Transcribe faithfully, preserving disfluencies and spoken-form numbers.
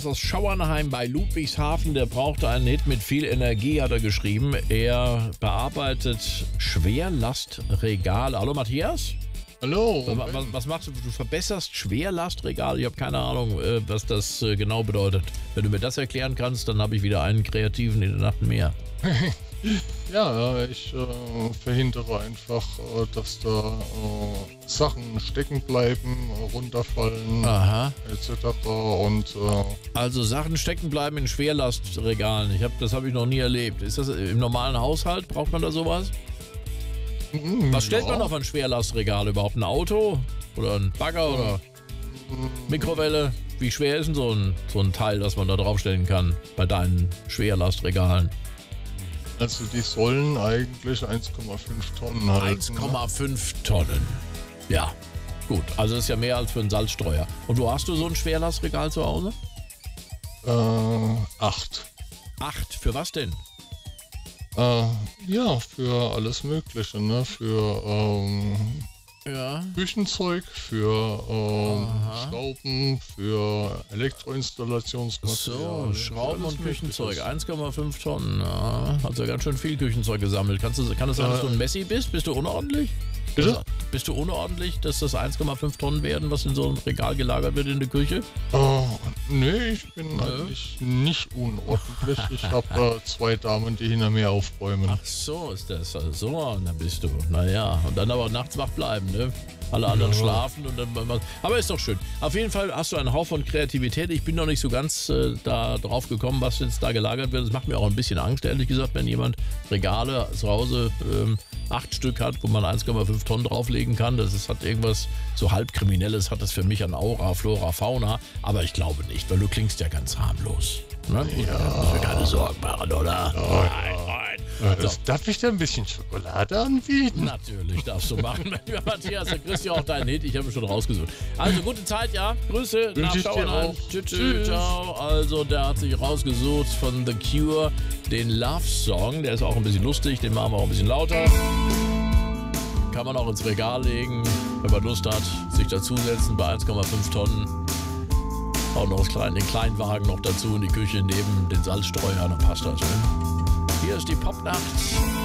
Aus Schauernheim bei Ludwigshafen, der brauchte einen Hit mit viel Energie, hat er geschrieben. Er bearbeitet Schwerlastregale. Hallo Matthias? Hallo. Was, was, was machst du? Du verbesserst Schwerlastregale? Ich habe keine Ahnung, was das genau bedeutet. Wenn du mir das erklären kannst, dann habe ich wieder einen Kreativen in der Nacht mehr. Ja, ich äh, verhindere einfach, äh, dass da äh, Sachen stecken bleiben, runterfallen, Aha. et cetera. Und äh, Also Sachen stecken bleiben in Schwerlastregalen. Ich hab, das habe ich noch nie erlebt. Ist das im normalen Haushalt? Braucht man da sowas? mm, Was stellt ja. man auf ein Schwerlastregal überhaupt? Ein Auto? Oder ein Bagger? Oder Mikrowelle? Wie schwer ist denn so ein, so ein Teil, das man da draufstellen kann bei deinen Schwerlastregalen? Also die sollen eigentlich eins Komma fünf Tonnen halten. eins Komma fünf Tonnen. Ja, gut. Also das ist ja mehr als für einen Salzstreuer. Und wo hast du so ein Schwerlastregal zu Hause? Äh, acht. Acht. Für was denn? Äh, ja, für alles Mögliche, ne? Für ähm, Ja. Küchenzeug, für ähm, Aha. Schrauben, für Elektroinstallationsmaterial. So, Schrauben alles und Küchenzeug. Mögliche. eins Komma fünf Tonnen. Ja, hast ja ganz schön viel Küchenzeug gesammelt. Kannst du, kann es sein, dass du ein Messi bist? Bist du unordentlich? Bitte? Also, bist du unordentlich, dass das eins Komma fünf Tonnen werden, was in so einem Regal gelagert wird in der Küche? Oh, nee, ich bin eigentlich nicht unordentlich. Ich habe äh, zwei Damen, die hinter mir aufräumen. Ach so, ist das. Also so, und dann bist du. Naja, und dann aber nachts wach bleiben, ne? Alle anderen Ja. schlafen und dann. Aber ist doch schön. Auf jeden Fall hast du einen Hauch von Kreativität. Ich bin noch nicht so ganz äh, da drauf gekommen, was jetzt da gelagert wird. Das macht mir auch ein bisschen Angst, ehrlich gesagt, wenn jemand Regale zu Hause ähm, acht Stück hat, wo man eins Komma fünf Tonnen drauflegen kann. Das ist, hat irgendwas so halb Kriminelles, hat das für mich an Aura, Flora, Fauna. Aber ich glaube nicht, weil du klingst ja ganz harmlos. Ne? Ja. Da musst du dir keine Sorgen machen, oder? Nein, nein. Äh, das, Darf ich dir ein bisschen Schokolade anbieten? Natürlich darfst du machen. Lieber Matthias, dann kriegst du ja auch deinen Hit. Ich habe ihn schon rausgesucht. Also, gute Zeit, ja. Grüße nach Wünsche ich dir Schauernheim. auch. Tschüss, tschüss, Tschüss. ciao. Also, der hat sich rausgesucht von The Cure den Love Song. Der ist auch ein bisschen lustig. Den machen wir auch ein bisschen lauter. Kann man auch ins Regal legen, wenn man Lust hat. Sich dazusetzen bei eins Komma fünf Tonnen. Auch noch das kleine, den Kleinwagen noch dazu in die Küche neben den Salzstreuer. Dann passt das. Ne? Hier ist die Popnacht.